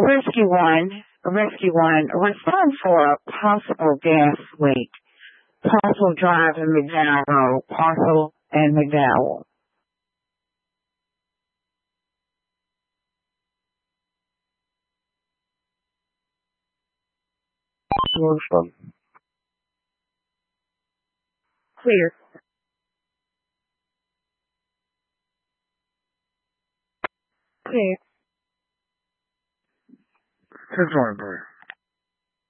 Rescue 1, respond for a possible gas leak. Parcel Drive and McDowell Road. Parcel and McDowell. Clear. Clear. Survivor.